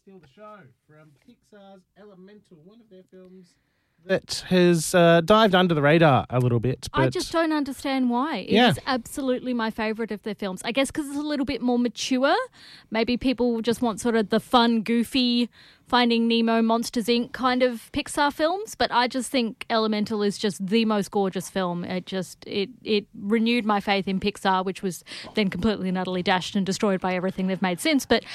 Steal the Show from Pixar's Elemental, one of their films that has dived under the radar a little bit. But I just don't understand why. It's absolutely my favourite of their films. I guess because it's a little bit more mature. Maybe people just want sort of the fun, goofy Finding Nemo, Monsters, Inc. kind of Pixar films. But I just think Elemental is just the most gorgeous film. It renewed my faith in Pixar, which was then completely and utterly dashed and destroyed by everything they've made since. But,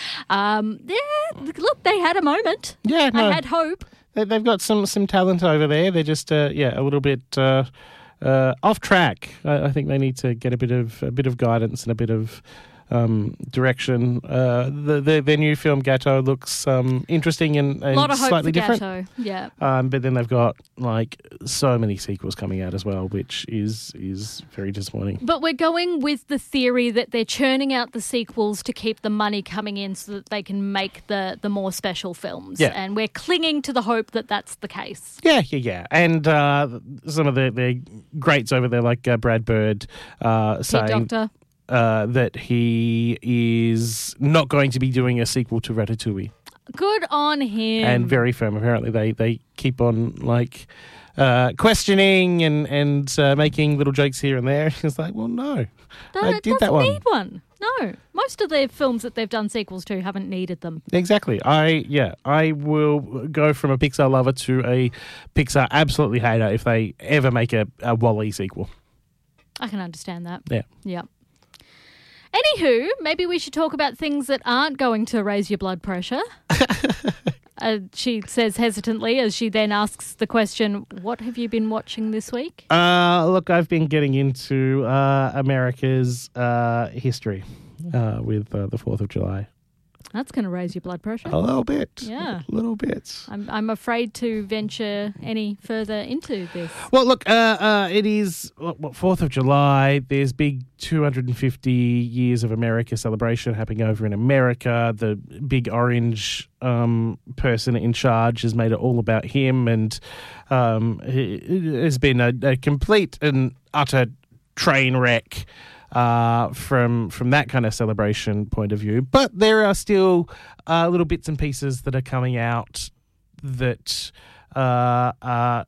look, they had a moment. Yeah, no. I had hope. They've got some talent over there. They're just a little bit off track. I think they need to get a bit of guidance and a bit of direction. Their new film Gato looks interesting and a lot of hope slightly for different. Gato. Yeah. But then they've got like so many sequels coming out as well, which is very disappointing. But we're going with the theory that they're churning out the sequels to keep the money coming in so that they can make the more special films. Yeah. And we're clinging to the hope that that's the case. Yeah. And some of the greats over there, like Brad Bird, saying Doctor. That he is not going to be doing a sequel to Ratatouille. Good on him. And very firm. Apparently they keep on questioning and making little jokes here and there. It's like, well, no. I did that one. Doesn't need one. No. Most of their films that they've done sequels to haven't needed them. Exactly. I will go from a Pixar lover to a Pixar absolutely hater if they ever make a WALL-E sequel. I can understand that. Yeah. Anywho, maybe we should talk about things that aren't going to raise your blood pressure. She says hesitantly as she then asks the question, what have you been watching this week? Look, I've been getting into America's history with the 4th of July. That's going to raise your blood pressure. A little bit. Yeah. A little bit. I'm afraid to venture any further into this. Well, look, it is 4th of July. There's big 250 years of America celebration happening over in America. The big orange person in charge has made it all about him, and it has been a complete and utter train wreck. From that kind of celebration point of view. But there are still little bits and pieces that are coming out that I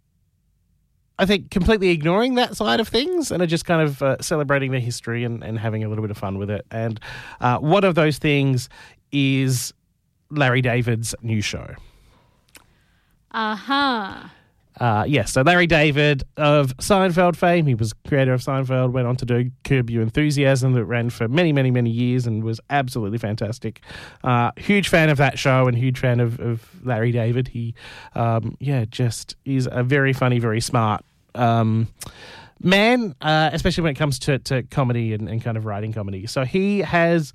think completely ignoring that side of things and are just kind of celebrating their history and having a little bit of fun with it. And one of those things is Larry David's new show. So Larry David of Seinfeld fame, he was creator of Seinfeld, went on to do Curb Your Enthusiasm that ran for many, many, many years and was absolutely fantastic. Huge fan of that show and huge fan of Larry David. He, just is a very funny, very smart man, especially when it comes to comedy and kind of writing comedy. So he has,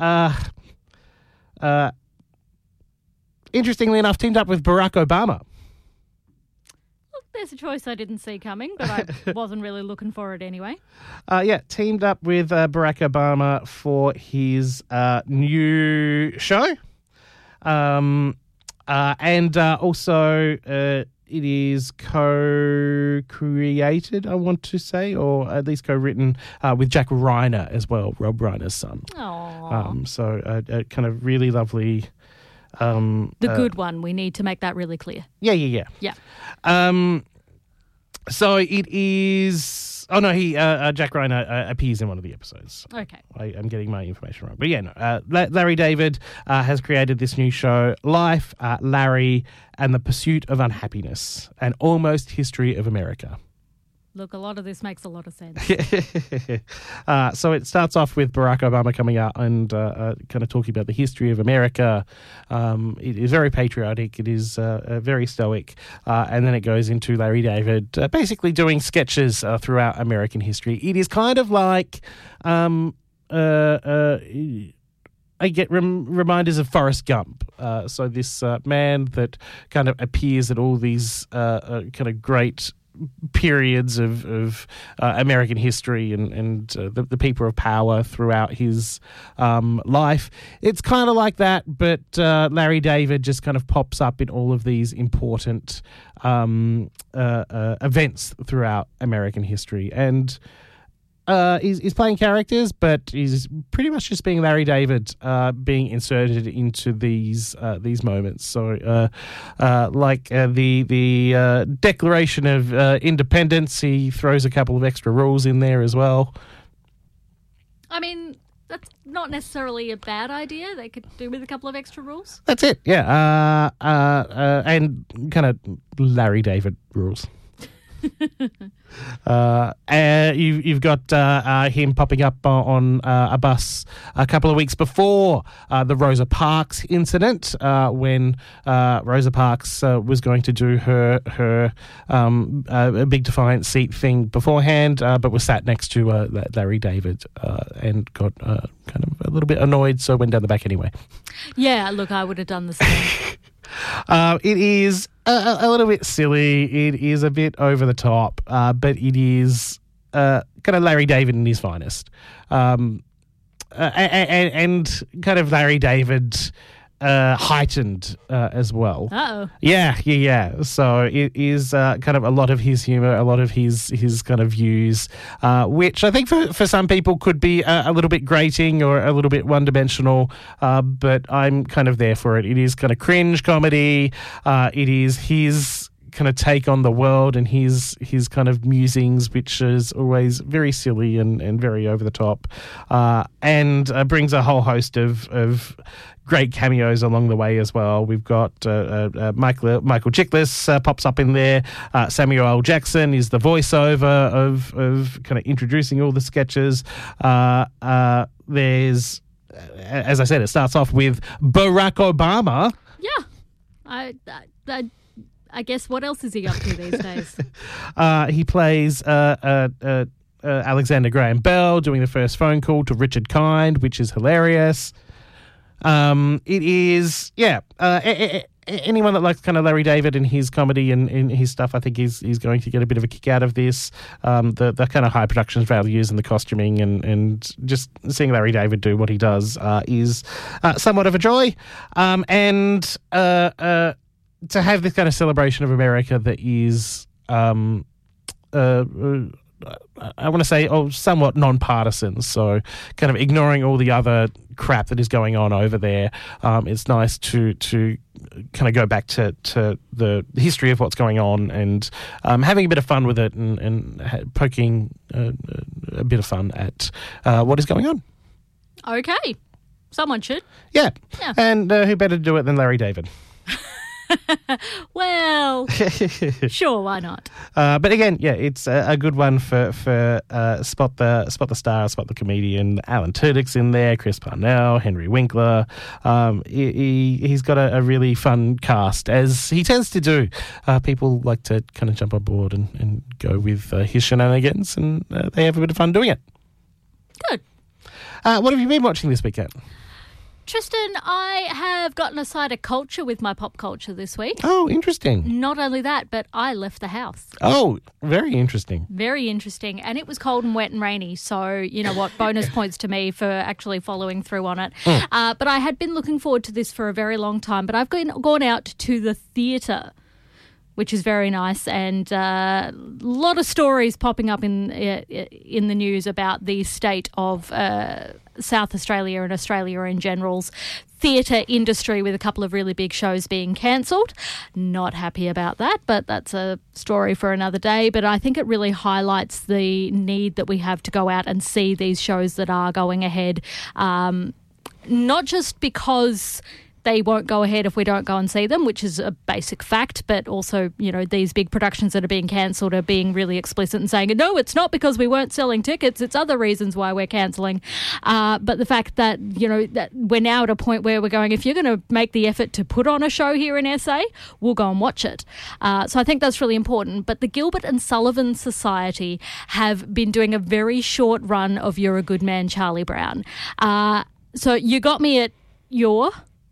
interestingly enough, teamed up with Barack Obama. There's a choice I didn't see coming, but I wasn't really looking for it anyway. Teamed up with Barack Obama for his new show. And also it is co-created, I want to say, or at least co-written with Jack Reiner as well, Rob Reiner's son. Aww. So a kind of really lovely... the good one. We need to make that really clear. Yeah. So it is... Oh, no, Jack Reiner appears in one of the episodes. Okay. I'm getting my information wrong. But yeah, no. Larry David has created this new show, Life, Larry, and the Pursuit of Unhappiness, an almost history of America. Look, a lot of this makes a lot of sense. So it starts off with Barack Obama coming out and kind of talking about the history of America. It is very patriotic. It is very stoic. And then it goes into Larry David basically doing sketches throughout American history. It is kind of like... I get reminders of Forrest Gump. So this man that kind of appears at all these kind of great periods of American history and the people of power throughout his life. It's kind of like that, but Larry David just kind of pops up in all of these important events throughout American history. And is playing characters, but is pretty much just being Larry David, being inserted into these moments. So, like the Declaration of Independence, he throws a couple of extra rules in there as well. I mean, that's not necessarily a bad idea. They could do with a couple of extra rules. That's it, yeah. And kind of Larry David rules. You've got him popping up on a bus a couple of weeks before the Rosa Parks incident, when Rosa Parks was going to do her a big Defiant seat thing beforehand, but was sat next to Larry David and got kind of a little bit annoyed, so went down the back anyway. Yeah, look, I would have done the same. It is a little bit silly. It is a bit over the top, but it is kind of Larry David in his finest, and kind of Larry David heightened as well. Uh-oh. Yeah. So it is kind of a lot of his humour, a lot of his kind of views, which I think for some people could be a little bit grating or a little bit one-dimensional, but I'm kind of there for it. It is kind of cringe comedy. It is his kind of take on the world and his kind of musings, which is always very silly and very over the top, and brings a whole host of great cameos along the way as well. We've got Michael Chiklis pops up in there. Samuel L. Jackson is the voiceover of kind of introducing all the sketches. There's, as I said, it starts off with Barack Obama. Yeah, I guess what else is he up to these days? He plays Alexander Graham Bell doing the first phone call to Richard Kind, which is hilarious. It is, anyone that likes kind of Larry David and his comedy and his stuff, I think is going to get a bit of a kick out of this. The kind of high production values and the costuming and just seeing Larry David do what he does is somewhat of a joy. And to have this kind of celebration of America that is, I want to say, somewhat non-partisan, so kind of ignoring all the other crap that is going on over there. It's nice to kind of go back to the history of what's going on and having a bit of fun with it and poking a bit of fun at what is going on. Okay. Someone should. Yeah. And who better to do it than Larry David? Well, sure, why not? But again, it's a good one for spot the star, spot the comedian. Alan Tudyk's in there, Chris Parnell, Henry Winkler. He's got a really fun cast, as he tends to do. People like to kind of jump on board and go with his shenanigans, and they have a bit of fun doing it. Good. What have you been watching this weekend? Tristan, I have gotten a side of culture with my pop culture this week. Oh, interesting. Not only that, but I left the house. Oh, very interesting. Very interesting. And it was cold and wet and rainy. So, you know what, bonus points to me for actually following through on it. But I had been looking forward to this for a very long time. But I've gone out to the theatre, which is very nice, and a lot of stories popping up in the news about the state of South Australia and Australia in general's theatre industry, with a couple of really big shows being cancelled. Not happy about that, but that's a story for another day. But I think it really highlights the need that we have to go out and see these shows that are going ahead, not just because they won't go ahead if we don't go and see them, which is a basic fact, but also, you know, these big productions that are being cancelled are being really explicit and saying, no, it's not because we weren't selling tickets, it's other reasons why we're cancelling. But the fact that, you know, that we're now at a point where we're going, if you're going to make the effort to put on a show here in SA, we'll go and watch it. So I think that's really important. But the Gilbert and Sullivan Society have been doing a very short run of You're a Good Man, Charlie Brown. So you got me at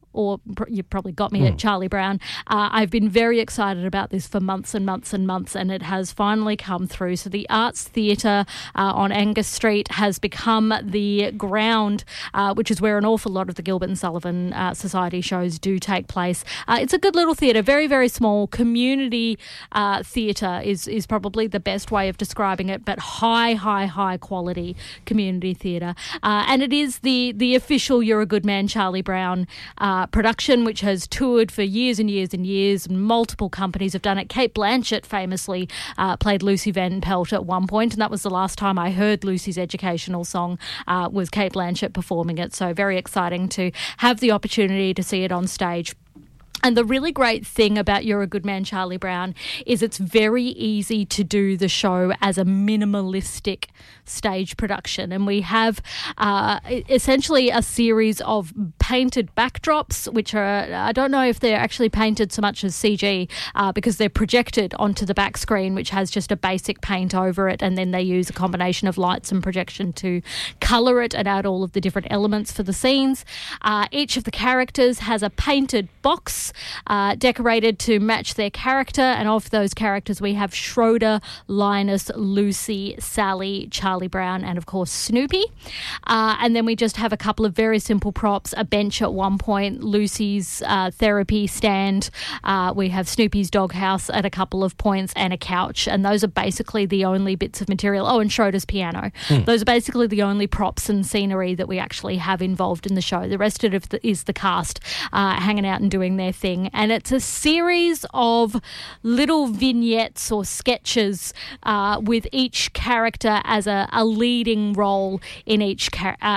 or you probably got me at Charlie Brown. I've been very excited about this for months and months and months, and it has finally come through. So the Arts Theatre on Angus Street has become the ground, which is where an awful lot of the Gilbert and Sullivan Society shows do take place. It's a good little theatre, very, very small. Community theatre is probably the best way of describing it, but high quality community theatre. And it is the official You're a Good Man, Charlie Brown production, which has toured for years and years and years. Multiple companies have done it. Cate Blanchett famously played Lucy Van Pelt at one point, and that was the last time I heard Lucy's educational song was Cate Blanchett performing it. So very exciting to have the opportunity to see it on stage. And the really great thing about You're a Good Man, Charlie Brown is it's very easy to do the show as a minimalistic stage production. And we have essentially a series of painted backdrops, which are, I don't know if they're actually painted so much as CG because they're projected onto the back screen, which has just a basic paint over it. And then they use a combination of lights and projection to colour it and add all of the different elements for the scenes. Each of the characters has a painted box decorated to match their character, and of those characters we have Schroeder, Linus, Lucy, Sally, Charlie Brown, and of course Snoopy. And then we just have a couple of very simple props, a bench at one point, Lucy's therapy stand, we have Snoopy's doghouse at a couple of points, and a couch, and those are basically the only bits of material. Oh, and Schroeder's piano. Those are basically the only props and scenery that we actually have involved in the show. The rest of it is the cast hanging out and doing their thing, and it's a series of little vignettes or sketches with each character as a leading role in each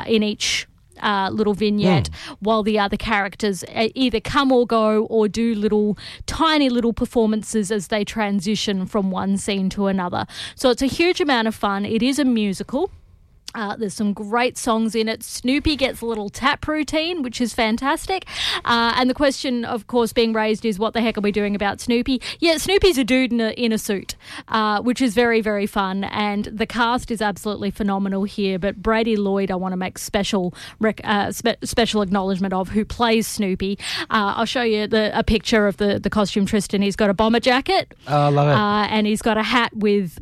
little vignette, while the other characters either come or go or do tiny little performances as they transition from one scene to another. So it's a huge amount of fun. It is a musical. There's some great songs in it. Snoopy gets a little tap routine, which is fantastic. And the question, of course, being raised is, what the heck are we doing about Snoopy? Yeah, Snoopy's a dude in a suit, which is very, very fun. And the cast is absolutely phenomenal here. But Brady Lloyd, I want to make special acknowledgement of, who plays Snoopy. I'll show you a picture of the costume, Tristan. He's got a bomber jacket. Oh, I love it. And he's got a hat with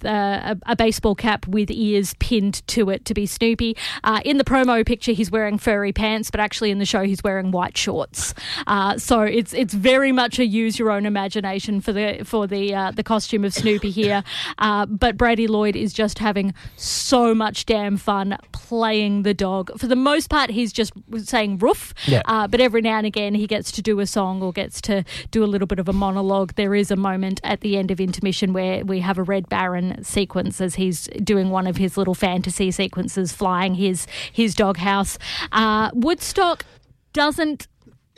a baseball cap with ears pinned to it to be Snoopy. In the promo picture, he's wearing furry pants, but actually in the show, he's wearing white shorts. So it's very much a use your own imagination for the costume of Snoopy here. But Brady Lloyd is just having so much damn fun playing the dog. For the most part, he's just saying roof. Yeah. But every now and again, he gets to do a song or gets to do a little bit of a monologue. There is a moment at the end of intermission where we have a Red Baron sequence as he's doing one of his little fantasy sequences flying his doghouse. Woodstock doesn't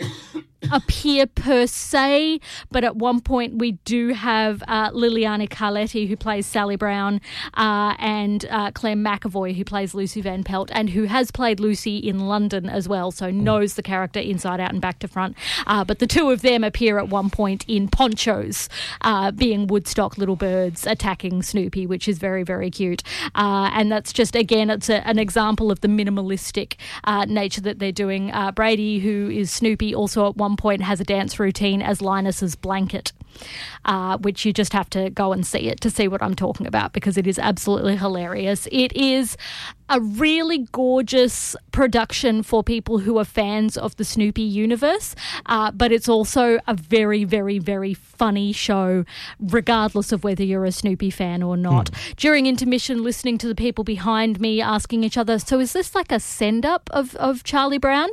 appear per se, but at one point we do have Liliana Carletti, who plays Sally Brown, and Claire McAvoy, who plays Lucy Van Pelt, and who has played Lucy in London as well, so knows the character inside out and back to front. But the two of them appear at one point in ponchos, being Woodstock little birds attacking Snoopy, which is very, very cute. And that's just, again, it's an example of the minimalistic nature that they're doing. Brady, who is Snoopy, also at one point has a dance routine as Linus's blanket, which you just have to go and see it to see what I'm talking about, because it is absolutely hilarious. It is a really gorgeous production for people who are fans of the Snoopy universe, but it's also a very, very, very funny show, regardless of whether you're a Snoopy fan or not. During intermission, listening to the people behind me asking each other, so is this like a send-up of Charlie Brown?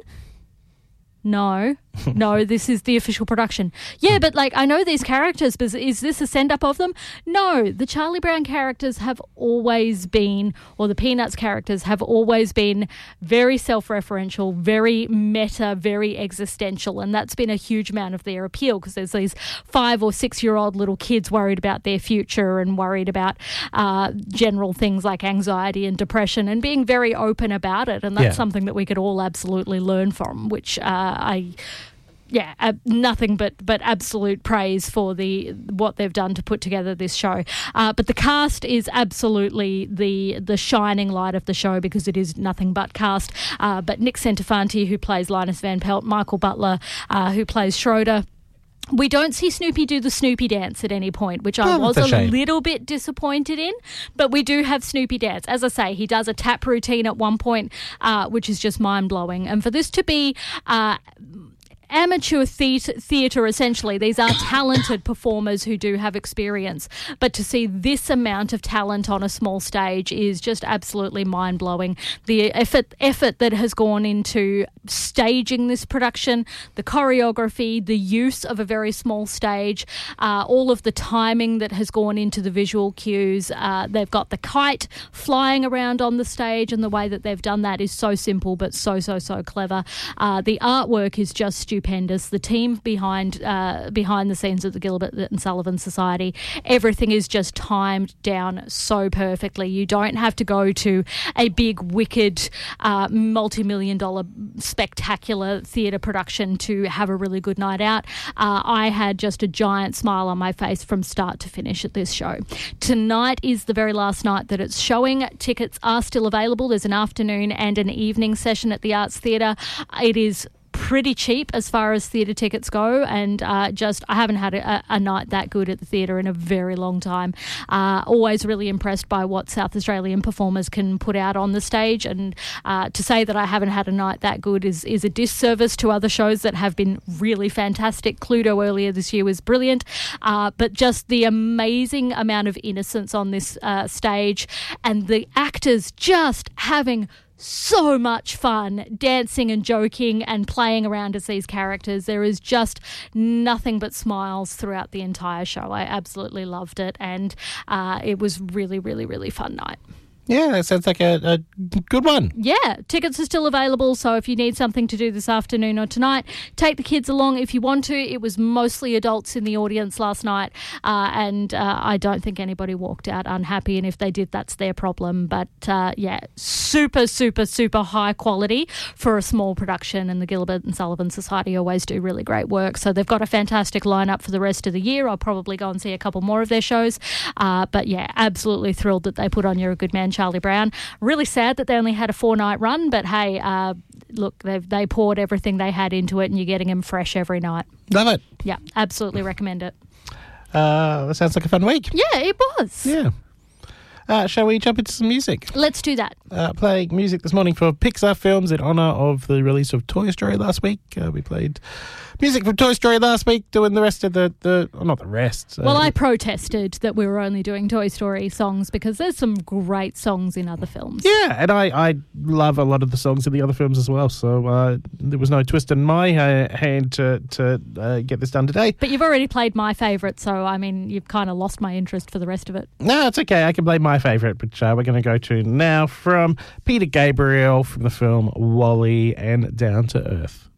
No, this is the official production. Yeah, but I know these characters, but is this a send-up of them? No, the Charlie Brown characters have always been, or the Peanuts characters have always been, very self-referential, very meta, very existential, and that's been a huge amount of their appeal, because there's these 5 or 6-year-old little kids worried about their future and worried about general things like anxiety and depression, and being very open about it, and that's something that we could all absolutely learn from, which nothing but absolute praise for what they've done to put together this show. But the cast is absolutely the shining light of the show because it is nothing but cast. But Nick Centofanti, who plays Linus Van Pelt, Michael Butler, who plays Schroeder. We don't see Snoopy do the Snoopy dance at any point, which I was a little bit disappointed in, but we do have Snoopy dance. As I say, he does a tap routine at one point, which is just mind-blowing. And for this to be amateur theatre, essentially, these are talented performers who do have experience, but to see this amount of talent on a small stage is just absolutely mind-blowing. The effort that has gone into staging this production, the choreography, the use of a very small stage, all of the timing that has gone into the visual cues. They've got the kite flying around on the stage, and the way that they've done that is so simple but so clever. The artwork is just stupendous. The team behind the scenes of the Gilbert and Sullivan Society, everything is just timed down so perfectly. You don't have to go to a big, wicked, multi-million-dollar spectacular theatre production to have a really good night out. I had just a giant smile on my face from start to finish at this show. Tonight is the very last night that it's showing. Tickets are still available. There's an afternoon and an evening session at the Arts Theatre. It is pretty cheap as far as theatre tickets go, and I haven't had a night that good at the theatre in a very long time. Always really impressed by what South Australian performers can put out on the stage, and to say that I haven't had a night that good is a disservice to other shows that have been really fantastic. Cluedo earlier this year was brilliant, but just the amazing amount of innocence on this stage, and the actors just having so much fun dancing and joking and playing around as these characters. There is just nothing but smiles throughout the entire show. I absolutely loved it, and it was really, really, really fun night. Yeah, that sounds like a good one. Yeah, tickets are still available, so if you need something to do this afternoon or tonight, take the kids along if you want to. It was mostly adults in the audience last night, and I don't think anybody walked out unhappy, and if they did, that's their problem. But super high quality for a small production, and the Gilbert and Sullivan Society always do really great work. So they've got a fantastic lineup for the rest of the year. I'll probably go and see a couple more of their shows. But yeah, absolutely thrilled that they put on You're a Good Man, Charlie Brown. Really sad that they only had a 4-night run, but hey, look, they poured everything they had into it, and you're getting them fresh every night. Love it. Yeah, absolutely recommend it. That sounds like a fun week. Yeah, it was. Yeah. Shall we jump into some music? Let's do that. Playing music this morning for Pixar films in honour of the release of Toy Story last week. We played music from Toy Story last week, doing the rest of not the rest. Well, I protested that we were only doing Toy Story songs because there's some great songs in other films. Yeah, and I love a lot of the songs in the other films as well, so there was no twist in my hand to get this done today. But you've already played my favourite, so, I mean, you've kind of lost my interest for the rest of it. No, it's okay. I can play my favourite, which we're going to go to now from Peter Gabriel from the film WALL-E and Down to Earth.